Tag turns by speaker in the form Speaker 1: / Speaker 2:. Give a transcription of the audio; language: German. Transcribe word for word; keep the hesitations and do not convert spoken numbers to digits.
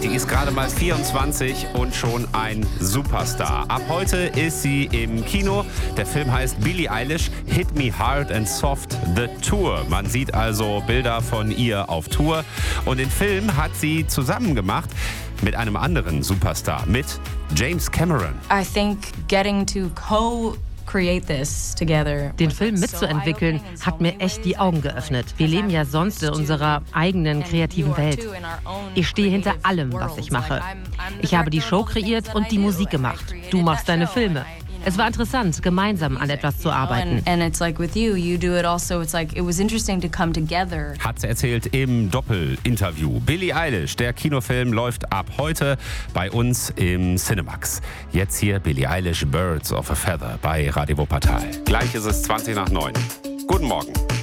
Speaker 1: Die ist gerade mal vierundzwanzig und schon ein Superstar. Ab heute ist sie im Kino. Der Film heißt Billie Eilish, Hit Me Hard and Soft, The Tour. Man sieht also Bilder von ihr auf Tour. Und den Film hat sie zusammen gemacht mit einem anderen Superstar, mit James Cameron.
Speaker 2: I think getting to co
Speaker 3: Den Film mitzuentwickeln, hat mir echt die Augen geöffnet. Wir leben ja sonst in unserer eigenen kreativen Welt. Ich stehe hinter allem, was ich mache. Ich habe die Show kreiert und die Musik gemacht. Du machst deine Filme. Es war interessant, gemeinsam an etwas zu arbeiten.
Speaker 1: Hat sie erzählt im Doppel-Interview. Billie Eilish, der Kinofilm, läuft ab heute bei uns im Cinemax. Jetzt hier Billie Eilish, Birds of a Feather bei Radio Wuppertal. Gleich ist es zwanzig nach neun. Guten Morgen.